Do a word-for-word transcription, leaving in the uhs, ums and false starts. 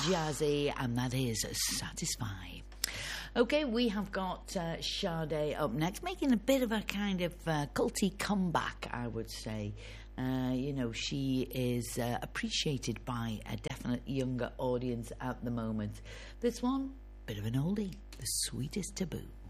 jazzy, and that is Satisfy. Okay, we have got uh, Sade up next, making a bit of a kind of uh, culty comeback, I would say. Uh, you know, she is uh, appreciated by a definite younger audience at the moment. This one, bit of an oldie, The Sweetest Taboo.